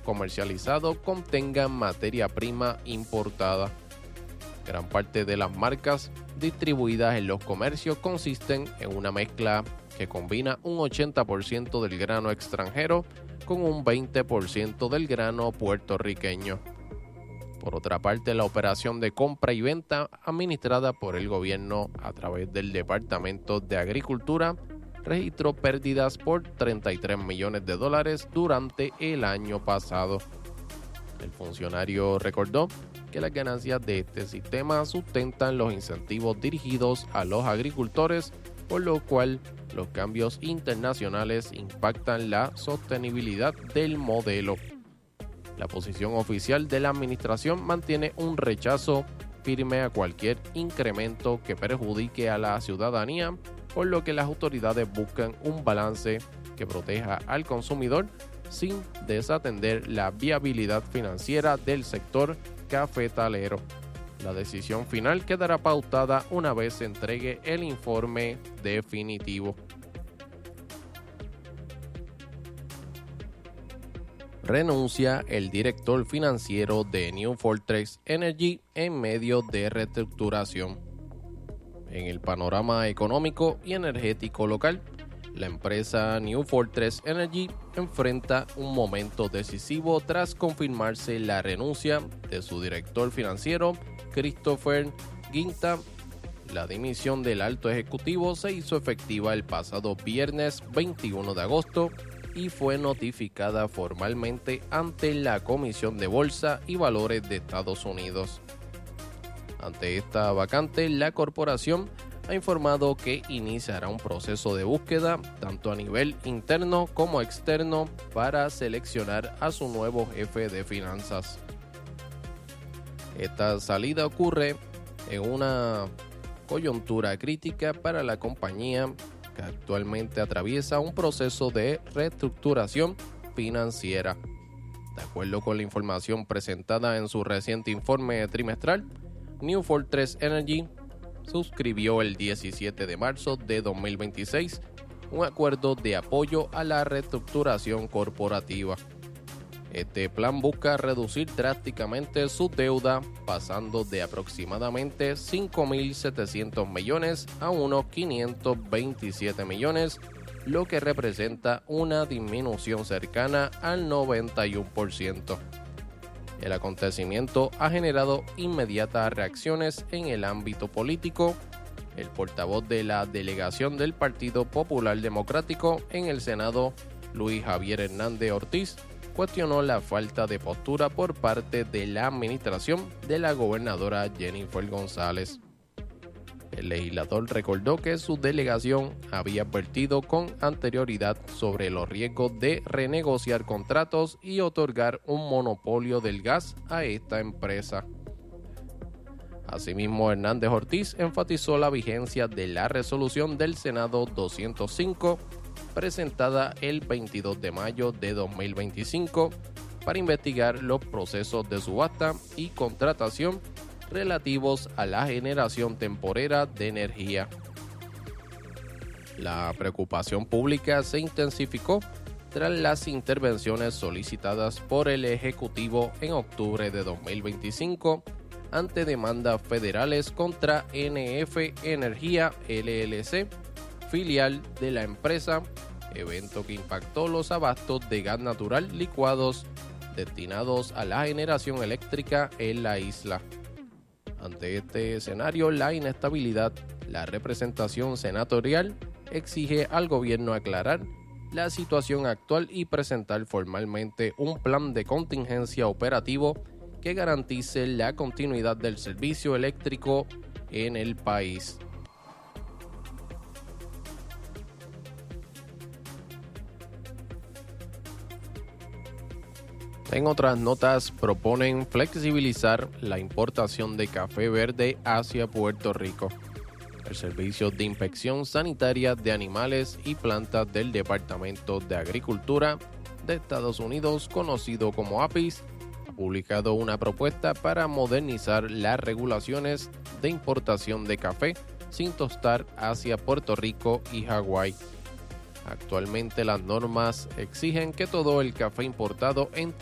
comercializados contengan materia prima importada. Gran parte de las marcas distribuidas en los comercios consisten en una mezcla que combina un 80% del grano extranjero con un 20% del grano puertorriqueño. Por otra parte, la operación de compra y venta administrada por el gobierno a través del Departamento de Agricultura registró pérdidas por $33 millones durante el año pasado. El funcionario recordó que las ganancias de este sistema sustentan los incentivos dirigidos a los agricultores, por lo cual los cambios internacionales impactan la sostenibilidad del modelo. La posición oficial de la administración mantiene un rechazo firme a cualquier incremento que perjudique a la ciudadanía, por lo que las autoridades buscan un balance que proteja al consumidor sin desatender la viabilidad financiera del sector cafetalero. La decisión final quedará pautada una vez se entregue el informe definitivo. Renuncia el director financiero de New Fortress Energy en medio de reestructuración. En el panorama económico y energético local, la empresa New Fortress Energy enfrenta un momento decisivo tras confirmarse la renuncia de su director financiero, Christopher Guinta. La dimisión del alto ejecutivo se hizo efectiva el pasado viernes 21 de agosto y fue notificada formalmente ante la Comisión de Bolsa y Valores de Estados Unidos. Ante esta vacante, la corporación ha informado que iniciará un proceso de búsqueda tanto a nivel interno como externo para seleccionar a su nuevo jefe de finanzas. Esta salida ocurre en una coyuntura crítica para la compañía, que actualmente atraviesa un proceso de reestructuración financiera. De acuerdo con la información presentada en su reciente informe trimestral, New Fortress Energy suscribió el 17 de marzo de 2026 un acuerdo de apoyo a la reestructuración corporativa. Este plan busca reducir drásticamente su deuda, pasando de aproximadamente 5.700 millones a unos 527 millones, lo que representa una disminución cercana al 91%. El acontecimiento ha generado inmediatas reacciones en el ámbito político. El portavoz de la delegación del Partido Popular Democrático en el Senado, Luis Javier Hernández Ortiz, cuestionó la falta de postura por parte de la administración de la gobernadora Jennifer González. El legislador recordó que su delegación había advertido con anterioridad sobre los riesgos de renegociar contratos y otorgar un monopolio del gas a esta empresa. Asimismo, Hernández Ortiz enfatizó la vigencia de la resolución del Senado 205, presentada el 22 de mayo de 2025, para investigar los procesos de subasta y contratación relativos a la generación temporera de energía. La preocupación pública se intensificó tras las intervenciones solicitadas por el Ejecutivo en octubre de 2025 ante demandas federales contra NF Energía LLC, filial de la empresa, evento que impactó los abastos de gas natural licuados destinados a la generación eléctrica en la isla. Ante este escenario, la inestabilidad, la representación senatorial exige al gobierno aclarar la situación actual y presentar formalmente un plan de contingencia operativo que garantice la continuidad del servicio eléctrico en el país. En otras notas, proponen flexibilizar la importación de café verde hacia Puerto Rico. El Servicio de Inspección Sanitaria de Animales y Plantas del Departamento de Agricultura de Estados Unidos, conocido como APHIS, ha publicado una propuesta para modernizar las regulaciones de importación de café sin tostar hacia Puerto Rico y Hawái. Actualmente las normas exigen que todo el café importado entre